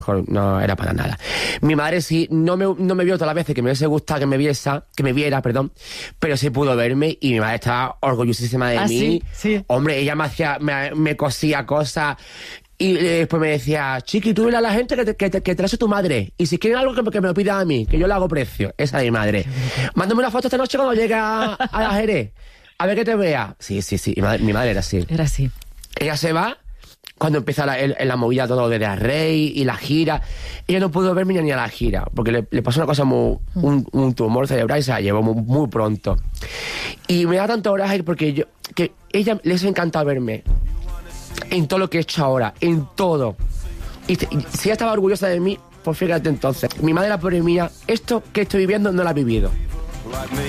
no era para nada. Mi madre sí, no me vio todas las veces que me hubiese gustado que me viera, pero sí pudo verme y mi madre estaba orgullosísima de mí. Sí. Hombre, ella me cosía cosas y después me decía, chiqui, tú dile a la gente que te hace tu madre y si quieren algo que me lo pidan a mí, que yo le hago precio. Esa es mi madre. Mándame una foto esta noche cuando llegue a la Jerez, a ver que te vea. Sí, mi madre era así. Era así. Ella se va cuando empieza la movida todo de la Rey y la gira. Ella no pudo verme ni a la gira, porque le pasó una cosa un tumor cerebral y se la llevó muy pronto. Y me da tanto coraje porque que ella les encanta verme en todo lo que he hecho ahora, en todo. Y si ella estaba orgullosa de mí, pues fíjate entonces. Mi madre era pobre mía, esto que estoy viviendo no lo ha vivido.